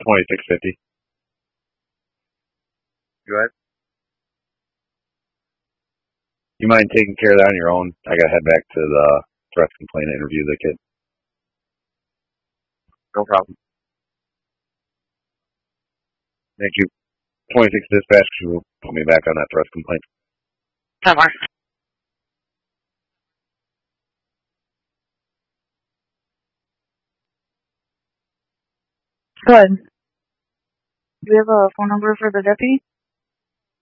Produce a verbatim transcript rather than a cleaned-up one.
twenty-six fifty. Go ahead. You mind taking care of that on your own? I gotta head back to the press complaint and interview the kid. No problem. Thank you. twenty-six dispatch will put me back on that press complaint. Somewhere. Go ahead. Do you have a phone number for the deputy?